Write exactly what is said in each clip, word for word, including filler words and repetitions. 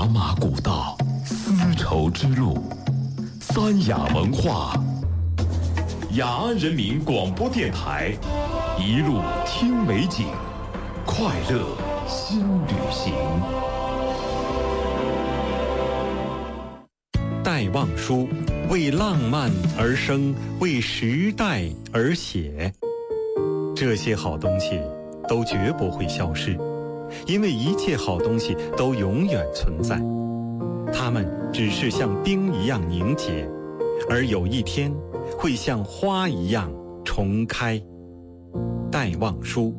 茶马古道，丝绸之路，三雅文化。雅安人民广播电台，一路听美景，快乐新旅行。 戴望舒，为浪漫而生，为时代而写。这些好东西都绝不会消失，因为一切好东西都永远存在，它们只是像冰一样凝结，而有一天会像花一样重开。戴望舒。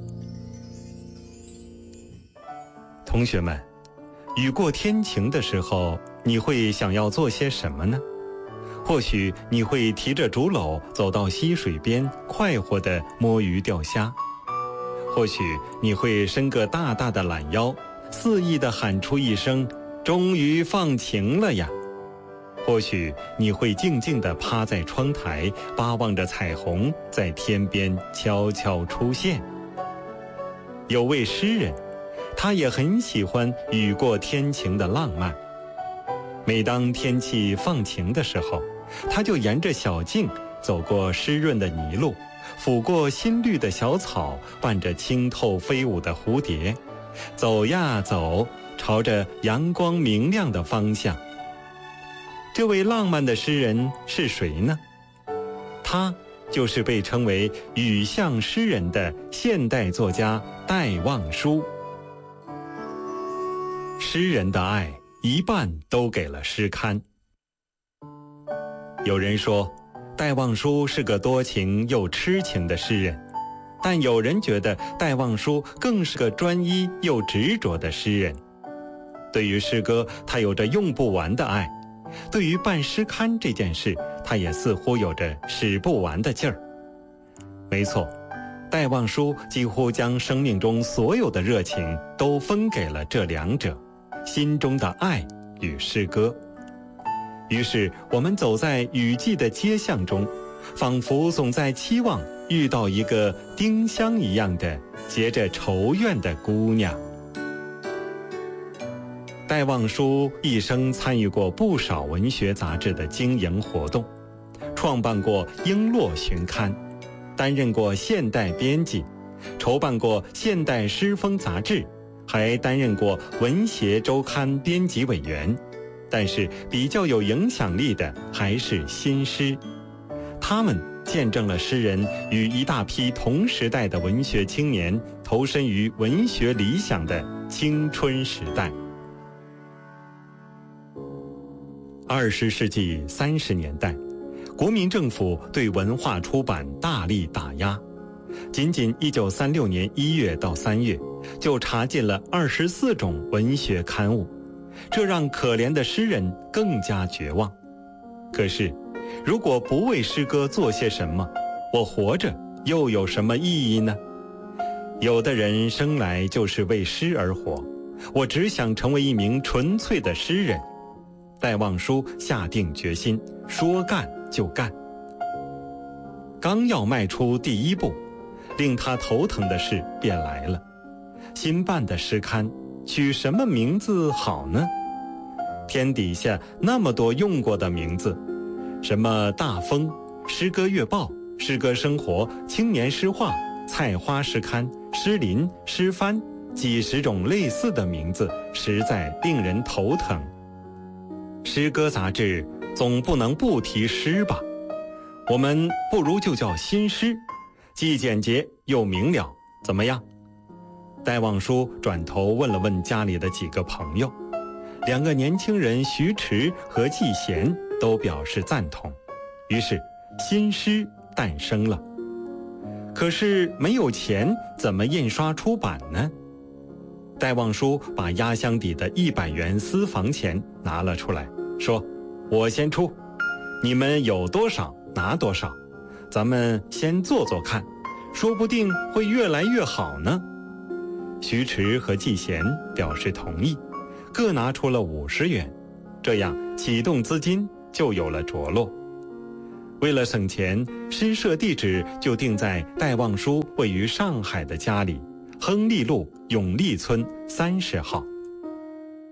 同学们，雨过天晴的时候，你会想要做些什么呢？或许你会提着竹篓走到溪水边，快活地摸鱼钓虾。或许你会伸个大大的懒腰，肆意地喊出一声终于放晴了呀。或许你会静静地趴在窗台，巴望着彩虹在天边悄悄出现。有位诗人，他也很喜欢雨过天晴的浪漫。每当天气放晴的时候，他就沿着小径走过湿润的泥路，抚过新绿的小草，伴着清透飞舞的蝴蝶，走呀走，朝着阳光明亮的方向。这位浪漫的诗人是谁呢？他就是被称为雨巷诗人的现代作家戴望舒。诗人的爱一半都给了诗刊。有人说戴望舒是个多情又痴情的诗人，但有人觉得戴望舒更是个专一又执着的诗人。对于诗歌，他有着用不完的爱；对于办诗刊这件事，他也似乎有着使不完的劲儿。没错，戴望舒几乎将生命中所有的热情都分给了这两者，心中的爱与诗歌。于是我们走在雨季的街巷中，仿佛总在期望遇到一个丁香一样的结着愁怨的姑娘。戴望舒一生参与过不少文学杂志的经营活动，创办过《璎珞旬刊》，担任过现代编辑，筹办过《现代诗风》杂志，还担任过《文协周刊》编辑委员。但是比较有影响力的还是新诗，他们见证了诗人与一大批同时代的文学青年投身于文学理想的青春时代。二十世纪三十年代，国民政府对文化出版大力打压，仅仅一九三六年一月到三月，就查禁了二十四种文学刊物，这让可怜的诗人更加绝望。可是，如果不为诗歌做些什么，我活着又有什么意义呢？有的人生来就是为诗而活，我只想成为一名纯粹的诗人。戴望舒下定决心，说干就干。刚要迈出第一步，令他头疼的事便来了。新办的诗刊取什么名字好呢？天底下那么多用过的名字，什么大风、诗歌月报、诗歌生活、青年诗话、菜花诗刊、诗林、诗番，几十种类似的名字，实在令人头疼。诗歌杂志总不能不提诗吧？我们不如就叫新诗，既简洁又明了，怎么样？戴望舒转头问了问家里的几个朋友，两个年轻人徐迟和季贤都表示赞同，于是新诗诞生了。可是没有钱，怎么印刷出版呢？戴望舒把压箱底的一百元私房钱拿了出来，说：“我先出，你们有多少拿多少，咱们先做做看，说不定会越来越好呢。”徐迟和季贤表示同意，各拿出了五十元，这样启动资金就有了着落。为了省钱，诗社地址就定在戴望舒位于上海的家里，亨利路永利村三十号。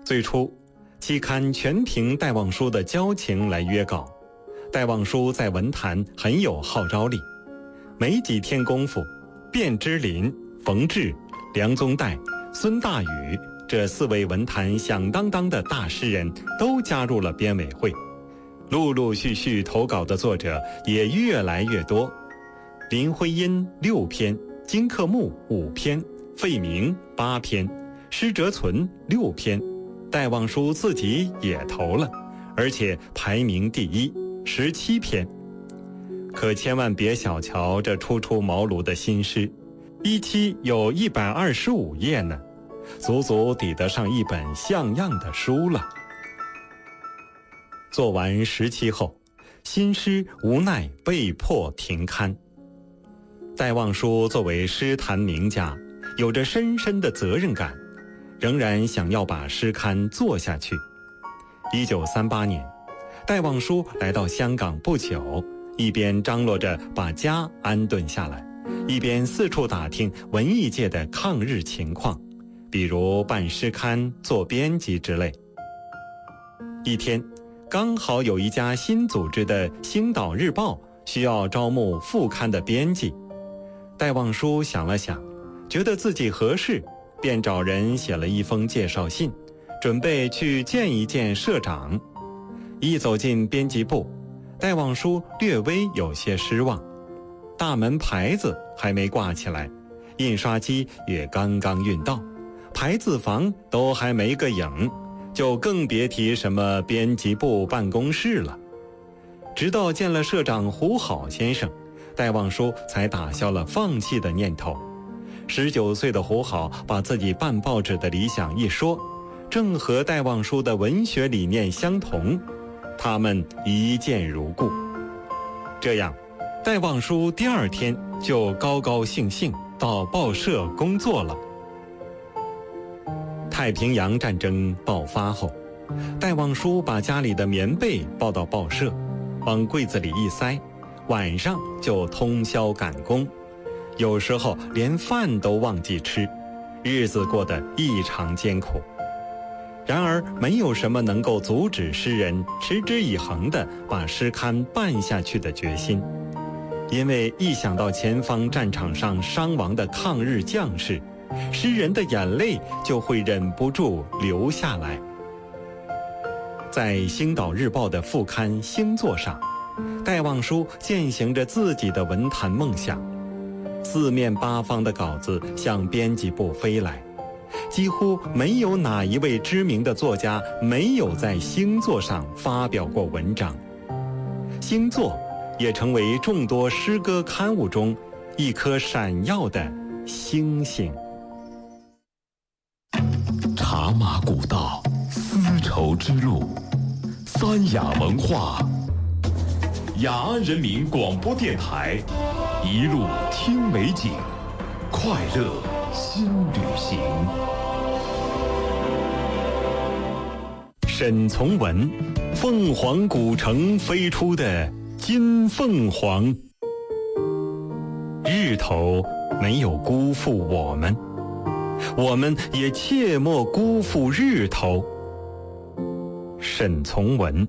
最初，期刊全凭戴望舒的交情来约稿。戴望舒在文坛很有号召力，没几天功夫，卞之琳、冯至、梁宗岱、孙大宇这四位文坛响当当的大诗人都加入了编委会，陆陆续续投稿的作者也越来越多。林徽因六篇，金克木五篇，费明八篇，施哲存六篇，戴望舒自己也投了，而且排名第一，十七篇。可千万别小瞧这初出茅庐的新诗，一期有一百二十五页呢，足足抵得上一本像样的书了。做完十期后，新诗无奈被迫停刊。戴望舒作为诗坛名家，有着深深的责任感，仍然想要把诗刊做下去。一九三八年，戴望舒来到香港不久，一边张罗着把家安顿下来，一边四处打听文艺界的抗日情况，比如办诗刊、做编辑之类。一天，刚好有一家新组织的《星岛日报》需要招募副刊的编辑。戴望舒想了想，觉得自己合适，便找人写了一封介绍信，准备去见一见社长。一走进编辑部，戴望舒略微有些失望，大门牌子还没挂起来，印刷机也刚刚运到，排字房都还没个影，就更别提什么编辑部办公室了。直到见了社长胡好先生，戴望舒才打消了放弃的念头。十九岁的胡好把自己办报纸的理想一说，正和戴望舒的文学理念相同，他们一见如故。这样，戴望舒第二天就高高兴兴到报社工作了。太平洋战争爆发后，戴望舒把家里的棉被抱到报社，往柜子里一塞，晚上就通宵赶工，有时候连饭都忘记吃，日子过得异常艰苦。然而没有什么能够阻止诗人持之以恒地把诗刊办下去的决心，因为一想到前方战场上伤亡的抗日将士，诗人的眼泪就会忍不住流下来。在《星岛日报》的副刊星座上，戴望舒践行着自己的文坛梦想，四面八方的稿子向编辑部飞来，几乎没有哪一位知名的作家没有在星座上发表过文章。星座也成为众多诗歌刊物中一颗闪耀的星星。 茶马古道，丝绸之路，三雅文化，雅安人民广播电台，一路听美景，快乐新旅行。 沈从文，凤凰古城飞出的金凤凰。日头没有辜负我们，我们也切莫辜负日头。沈从文。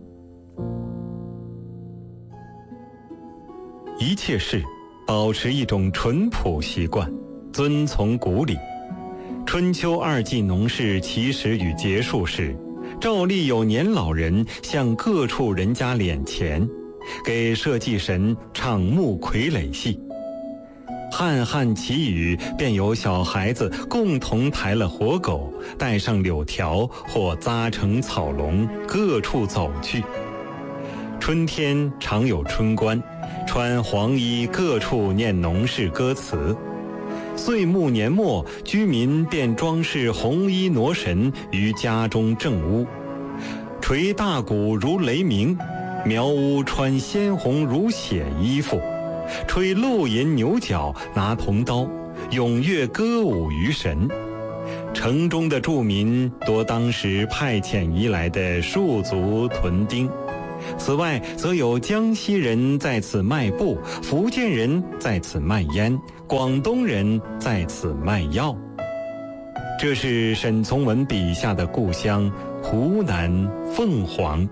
一切事保持一种淳朴习惯，遵从古礼。春秋二季农事起始与结束时，照例有年老人向各处人家敛钱，给社稷神唱木傀儡戏。汉汉祈雨，便有小孩子共同抬了活狗，带上柳条或扎成草笼，各处走去。春天常有春官，穿黄衣各处念农事歌词。岁暮年末，居民便装饰红衣挪神于家中正屋，捶大鼓如雷鸣，苗屋穿鲜红如血衣服，吹漏银牛角，拿铜刀，踊跃歌舞于神。城中的住民多当时派遣移来的戍族屯丁，此外则有江西人在此卖布，福建人在此卖烟，广东人在此卖药。 这是沈从文笔下的故乡湖南凤凰。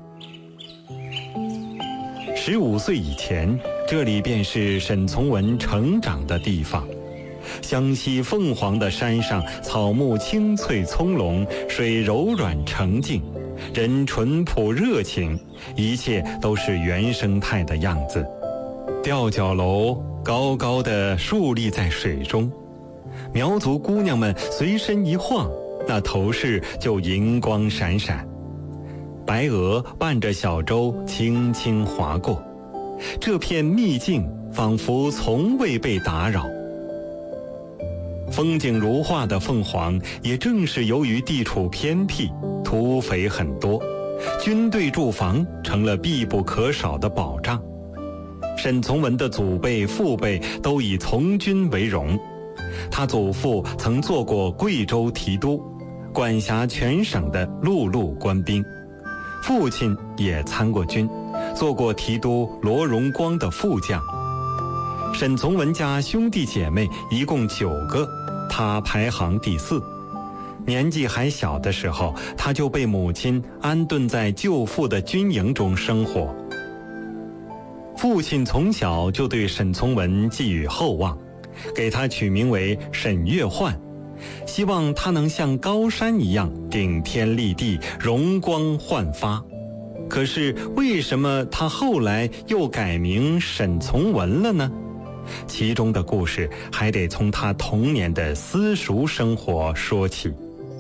十五岁以前，这里便是沈从文成长的地方。湘西凤凰的山上，草木青翠葱茏，水柔软澄净，人淳朴热情，一切都是原生态的样子。吊脚楼高高地竖立在水中，苗族姑娘们随身一晃，那头饰就银光闪闪。白鹅伴着小舟轻轻划过，这片秘境仿佛从未被打扰。风景如画的凤凰，也正是由于地处偏僻，土匪很多，军队驻防成了必不可少的保障。沈从文的祖辈父辈都以从军为荣，他祖父曾做过贵州提督，管辖全省的陆路官兵，父亲也参过军，做过提督罗荣光的副将。沈从文家兄弟姐妹一共九个，他排行第四。年纪还小的时候，他就被母亲安顿在舅父的军营中生活。父亲从小就对沈从文寄予厚望，给他取名为沈月焕，希望他能像高山一样顶天立地，容光焕发。可是为什么他后来又改名沈从文了呢？其中的故事还得从他童年的私塾生活说起。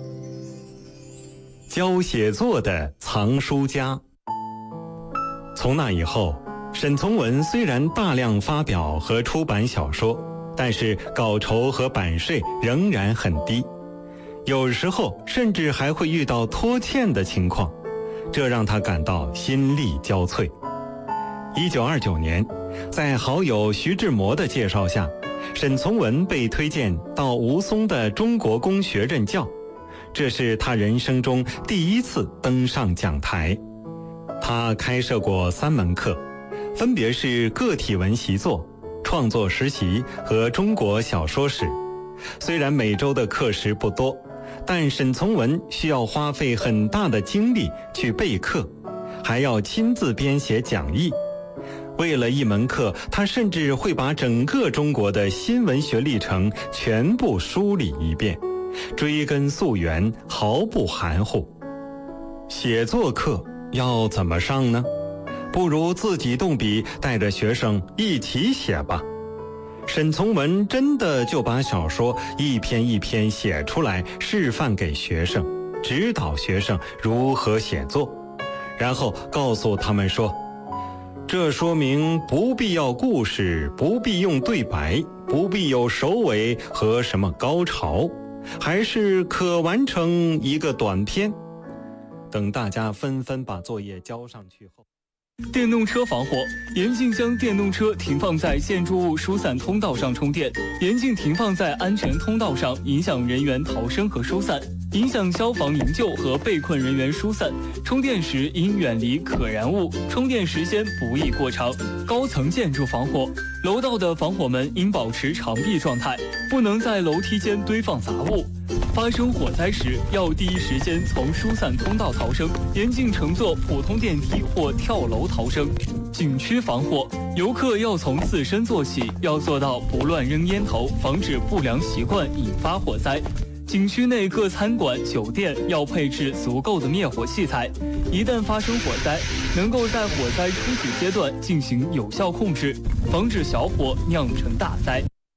教写作的藏书家。从那以后，沈从文虽然大量发表和出版小说，但是稿酬和版税仍然很低，有时候甚至还会遇到拖欠的情况，这让他感到心力交瘁。一九二九年，在好友徐志摩的介绍下，沈从文被推荐到吴淞的中国公学任教，这是他人生中第一次登上讲台。他开设过三门课，分别是个体文习作、创作实习和中国小说史。虽然每周的课时不多，但沈从文需要花费很大的精力去备课，还要亲自编写讲义。为了一门课，他甚至会把整个中国的新文学历程全部梳理一遍，追根溯源，毫不含糊。写作课要怎么上呢？不如自己动笔，带着学生一起写吧。沈从文真的就把小说一篇一篇写出来，示范给学生，指导学生如何写作，然后告诉他们说，这说明不必要故事，不必用对白，不必有首尾和什么高潮，还是可完成一个短篇。等大家纷纷把作业交上去后， 电动车防火，严禁将电动车停放在建筑物疏散通道上充电，严禁停放在安全通道上，影响人员逃生和疏散，影响消防营救和被困人员疏散。充电时应远离可燃物，充电时间不宜过长。高层建筑防火，楼道的防火门应保持长闭状态，不能在楼梯间堆放杂物。发生火灾时，要第一时间从疏散通道逃生，严禁乘坐普通电梯或跳楼逃生。景区防火，游客要从自身做起，要做到不乱扔烟头，防止不良习惯引发火灾。景区内各餐馆、酒店要配置足够的灭火器材，一旦发生火灾，能够在火灾初始阶段进行有效控制，防止小火酿成大灾。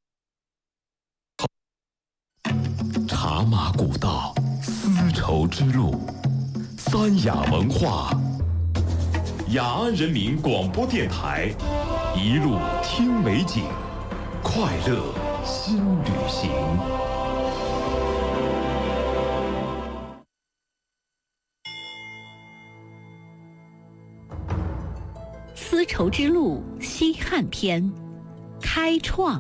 茶马古道，丝绸之路，三雅文化，雅安人民广播电台，一路听美景，快乐新旅行。 丝绸之路西汉篇，开创。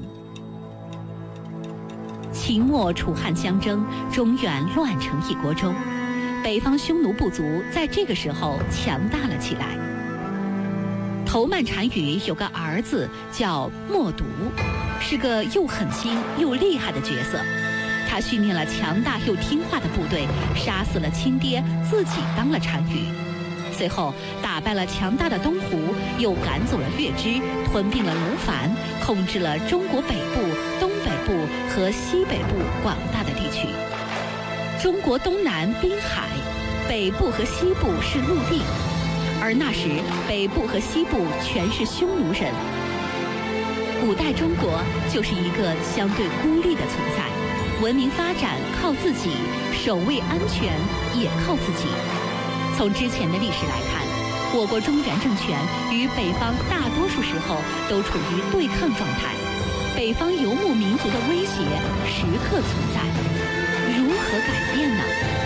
秦末楚汉相争，中原乱成一锅粥，北方匈奴部族在这个时候强大了起来。头曼单于有个儿子叫默毒，是个又狠心又厉害的角色。他他训练了强大又听话的部队，杀死了亲爹，自己当了单于。随后打败了强大的东胡，又赶走了月支，吞并了卢凡，控制了中国北部、东北部和西北部广大的地区。中国东南滨海，北部和西部是陆地，而那时北部和西部全是匈奴人。古代中国就是一个相对孤立的存在，文明发展靠自己，守卫安全也靠自己。从之前的历史来看，我国中原政权与北方大多数时候都处于对抗状态，北方游牧民族的威胁时刻存在，如何改变呢？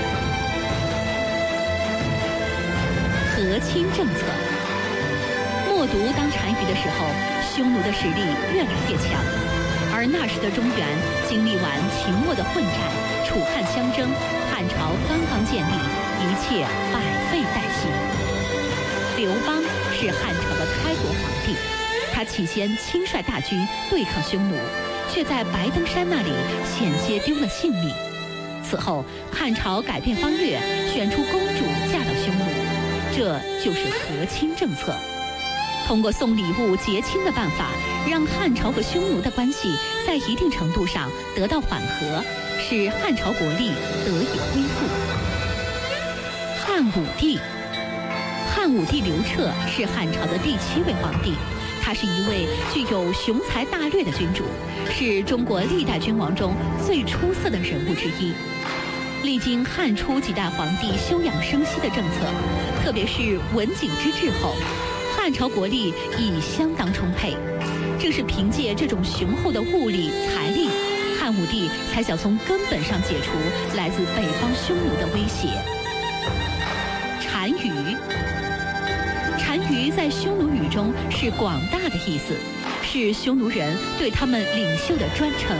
和亲政策。默读当单于的时候，匈奴的实力越来越强，而那时的中原经历完秦末的混战、楚汉相争，汉朝刚刚建立，一切百废待兴。刘邦是汉朝的开国皇帝，他起先亲率大军对抗匈奴，却在白登山那里险些丢了性命。此后，汉朝改变方略，选出公主嫁到匈奴，这就是和亲政策。通过送礼物结亲的办法，让汉朝和匈奴的关系在一定程度上得到缓和，使汉朝国力得以恢复。汉武帝，汉武帝刘彻是汉朝的第七位皇帝，他是一位具有雄才大略的君主，是中国历代君王中最出色的人物之一。历经汉初几代皇帝休养生息的政策，特别是文景之治后，汉朝国力已相当充沛。正是凭借这种雄厚的物力财力，汉武帝才想从根本上解除来自北方匈奴的威胁。单于，单于在匈奴语中是广大的意思，是匈奴人对他们领袖的专称。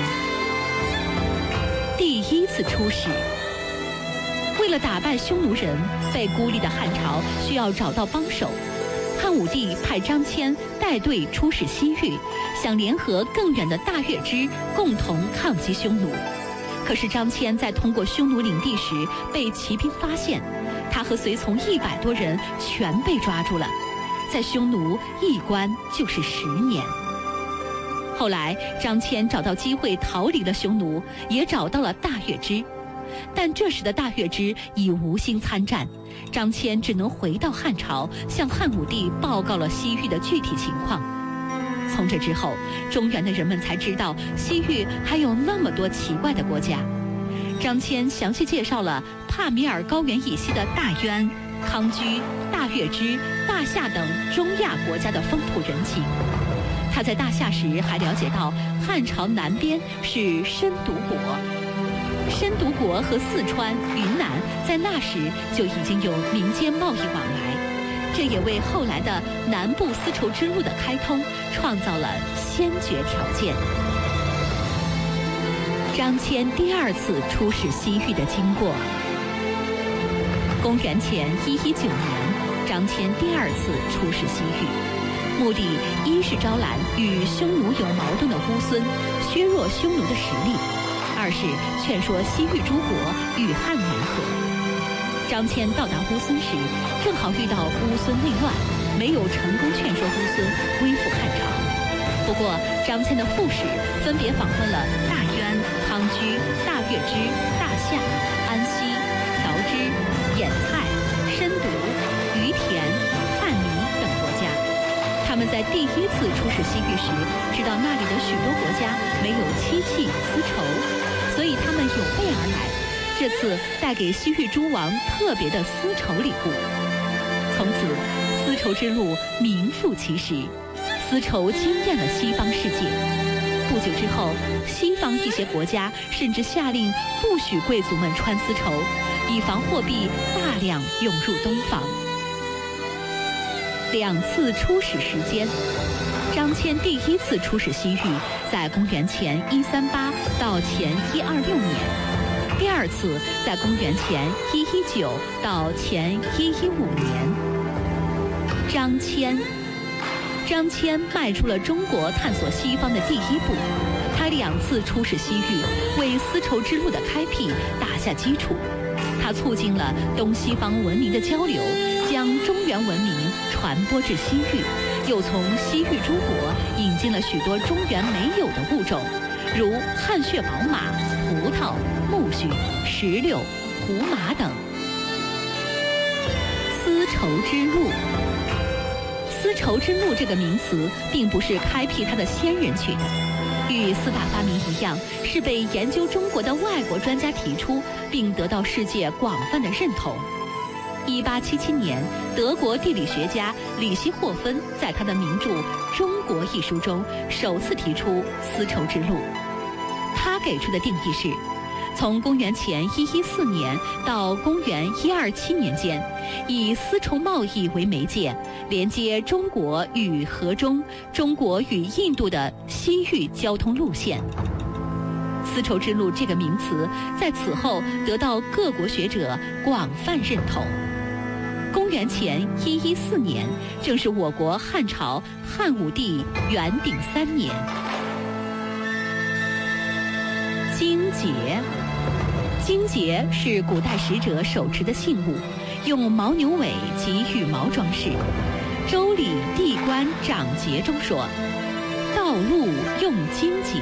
第一次出使。为了打败匈奴人，被孤立的汉朝需要找到帮手。汉武帝派张骞带队出使西域，想联合更远的大月支共同抗击匈奴。可是张骞在通过匈奴领地时被骑兵发现，他和随从一百多人全被抓住了，在匈奴一关就是十年。后来张骞找到机会逃离了匈奴，也找到了大月支。但这时的大月支已无心参战，张骞只能回到汉朝，向汉武帝报告了西域的具体情况。从这之后，中原的人们才知道西域还有那么多奇怪的国家。张骞详细介绍了帕米尔高原以西的大渊、康居、大月支、大夏等中亚国家的风土人情。他在大夏时还了解到，汉朝南边是申毒国。申毒国和四川、云南在那时就已经有民间贸易往来，这也为后来的南部丝绸之路的开通创造了先决条件。张骞第二次出使西域的经过。公元前一一九年，张骞第二次出使西域，目的一是招揽与匈奴有矛盾的乌孙，削弱匈奴的实力；二是劝说西域诸国与汉联合。张骞到达乌孙时，正好遇到乌孙内乱，没有成功劝说乌孙归附汉朝。不过，张骞的副使分别访问了大渊、康居、大月支、大夏、安西、条支、兖蔡、申毒、于田、汉尼等国家。他们在第一次出使西域时，知道那里的许多国家没有漆器、丝绸，所以他们有备而来。这次带给西域诸王特别的丝绸礼物。从此，丝绸之路名副其实。丝绸惊艳了西方世界。不久之后，西方一些国家甚至下令不许贵族们穿丝绸，以防货币大量涌入东方。两次出使时间，张骞第一次出使西域在公元前一三八到前一二六年，第二次在公元前一一九到前一一五年。张骞。张骞迈出了中国探索西方的第一步。他两次出使西域， 为丝绸之路的开辟打下基础。它促进了东西方文明的交流，将中原文明传播至西域，又从西域诸国引进了许多中原没有的物种，如汗血宝马、葡萄、苜蓿、石榴、胡麻等。丝绸之路，丝绸之路这个名词并不是开辟它的先人取的，与四大发明一样，是被研究中国的外国专家提出，并得到世界广泛的认同。一八七七年，德国地理学家里希霍芬在他的名著《中国》一书中首次提出丝绸之路。他给出的定义是：从公元前一一四年到公元一二七年间，以丝绸贸易为媒介，连接中国与河中、中国与印度的西域交通路线。丝绸之路这个名词在此后得到各国学者广泛认同。公元前一一四年，正是我国汉朝汉武帝元鼎三年。荆节，荆节是古代使者手持的信物，用牦牛尾及羽毛装饰。《周礼·地官长节》中说：“道路用荆节。”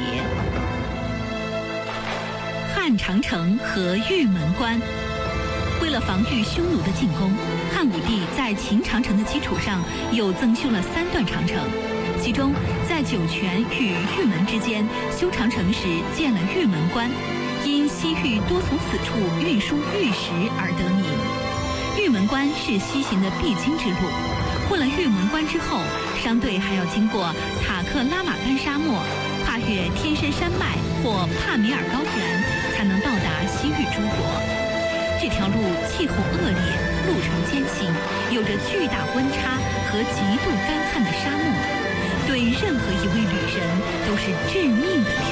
汉长城和玉门关。为了防御匈奴的进攻，汉武帝在秦长城的基础上又增修了三段长城。其中，在酒泉与玉门之间修长城时建了玉门关，因西域多从此处运输玉石而得名。玉门关是西行的必经之路。过了玉门关之后，商队还要经过塔克拉玛干沙漠，跨越天山山脉或帕米尔高原，才能到达西域诸国。这条路气候恶劣，路程艰辛，有着巨大温差和极度干旱的沙漠，对任何一位旅人都是致命的挑